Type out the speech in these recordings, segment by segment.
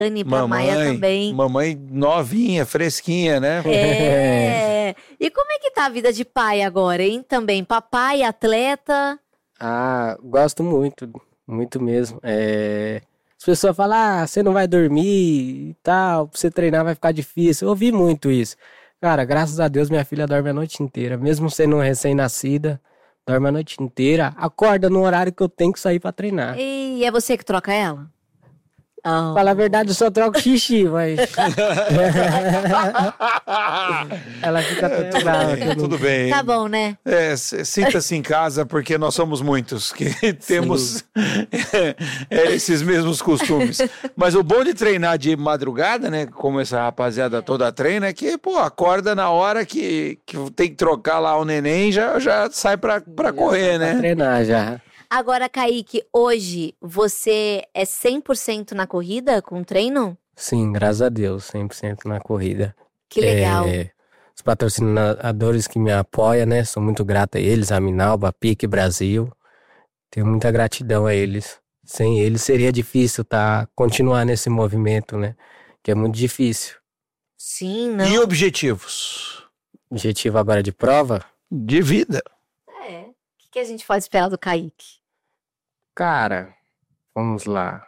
Dani, pra Maia também. Mamãe novinha, fresquinha, né? E como é que tá a vida de pai agora, hein? Também, papai, atleta? Gosto muito, muito mesmo. As pessoas falam, você não vai dormir e tal, pra você treinar vai ficar difícil. Eu ouvi muito isso. Cara, graças a Deus minha filha dorme a noite inteira, mesmo sendo recém-nascida, dorme a noite inteira, acorda no horário que eu tenho que sair pra treinar. E é você que troca ela? Fala a verdade, eu só troco xixi, mas... Ela fica tudo bem. Tá bom, né? Sinta-se em casa, porque nós somos muitos que temos esses mesmos costumes. Mas o bom de treinar de madrugada, né, como essa rapaziada toda treina, é que, acorda na hora que tem que trocar lá o neném, já sai pra correr, né? Pra treinar, já. Agora, Kaique, hoje você é 100% na corrida com treino? Sim, graças a Deus, 100% na corrida. Que legal. Os patrocinadores que me apoiam, né? Sou muito grato a eles, a Minalba, a Pique Brasil. Tenho muita gratidão a eles. Sem eles seria difícil continuar nesse movimento, né? Que é muito difícil. Sim, não. E objetivos? Objetivo agora de prova? De vida. O que a gente pode esperar do Kaique? Cara, vamos lá.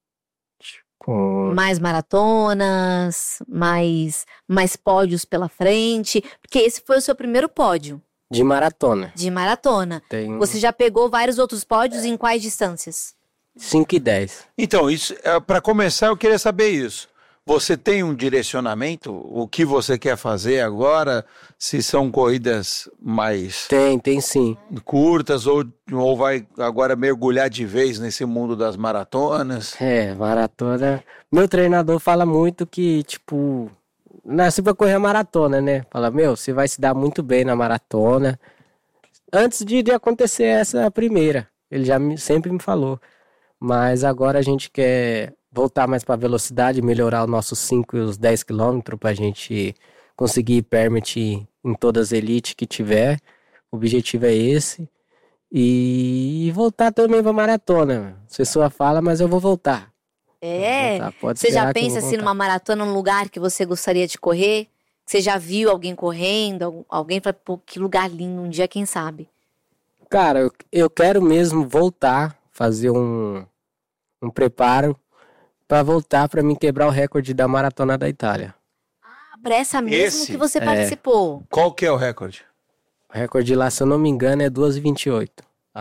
Mais maratonas, mais pódios pela frente, porque esse foi o seu primeiro pódio. De maratona. De maratona. Você já pegou vários outros pódios em quais distâncias? 5 e 10. Então, isso, para começar, eu queria saber isso. Você tem um direcionamento? O que você quer fazer agora? Se são corridas mais... Tem sim. Curtas ou vai agora mergulhar de vez nesse mundo das maratonas? Maratona... Meu treinador fala muito que, nasci pra correr a maratona, né? Fala, você vai se dar muito bem na maratona. Antes de acontecer essa primeira. Ele sempre me falou. Mas agora a gente quer... voltar mais para velocidade, melhorar os nossos 5 e os 10 quilômetros para a gente conseguir permit em todas as elites que tiver. O objetivo é esse. E voltar também para maratona. A pessoa fala, mas eu vou voltar. Você já pensa assim numa maratona, num lugar que você gostaria de correr? Você já viu alguém correndo? Alguém fala, que lugar lindo, um dia quem sabe? Cara, eu quero mesmo voltar, fazer um preparo para voltar para mim quebrar o recorde da Maratona da Itália. Pra essa mesmo que você participou. Qual que é o recorde? O recorde lá, se eu não me engano, é 2:28.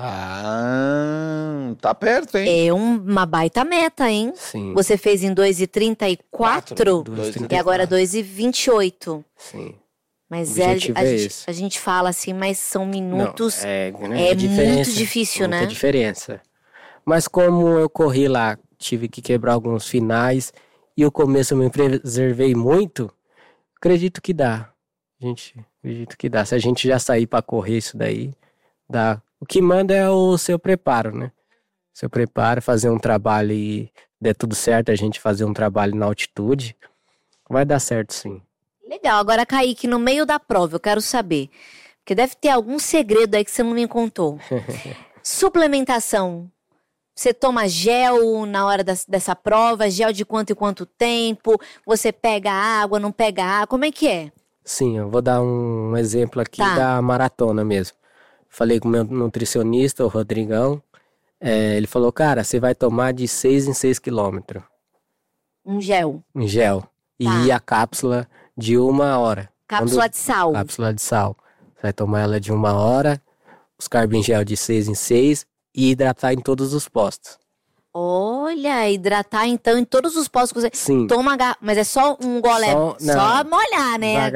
Tá perto, hein? É uma baita meta, hein? Sim. Você fez em 2:34 e agora 2:28. Sim. Mas a gente fala assim, mas são minutos. Não, é muito difícil, né? Muita diferença. Mas como eu corri lá, tive que quebrar alguns finais e o começo eu me preservei muito, acredito que dá. Acredito que dá. Se a gente já sair para correr isso daí, dá. O que manda é o seu preparo, né? Seu preparo, fazer um trabalho e der tudo certo, a gente fazer um trabalho na altitude, vai dar certo sim. Legal. Agora, Kaique, no meio da prova, eu quero saber, porque deve ter algum segredo aí que você não me contou. Suplementação. Você toma gel na hora dessa prova? Gel de quanto e quanto tempo? Você pega água, não pega água? Como é que é? Sim, eu vou dar um exemplo aqui da maratona mesmo. Falei com o meu nutricionista, o Rodrigão. Ele falou, cara, você vai tomar de 6 em 6 quilômetros. Um gel? Um gel. E a cápsula de 1 hora. Cápsula de sal? Cápsula de sal. Você vai tomar ela de 1 hora, os carbos em gel de 6 em 6 e hidratar em todos os postos. Olha, hidratar então em todos os postos que você... Sim. Toma, mas é só um gole, só molhar, né?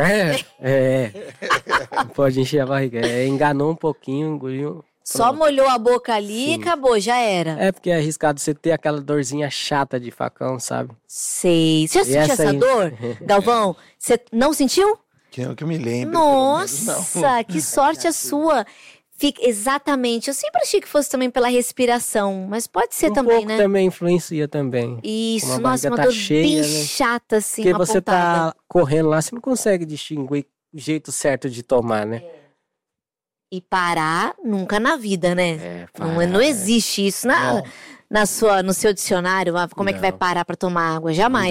Não pode encher a barriga. Enganou um pouquinho, engoliu. Só molhou a boca ali e acabou, já era. É porque é arriscado você ter aquela dorzinha chata de facão, sabe? Sei. Você já sentiu essa dor, Galvão? Você não sentiu? Que eu me lembro. Nossa, que sorte a sua. Exatamente. Eu sempre achei que fosse também pela respiração, mas pode ser também, pouco né? Também influencia também. Isso, nossa, uma dor cheia, bem chata, assim, porque uma você pontada. Tá correndo lá, você não consegue distinguir o jeito certo de tomar, né? E parar nunca na vida, né? Parar, não existe isso. no seu dicionário, como é que vai parar pra tomar água? Jamais.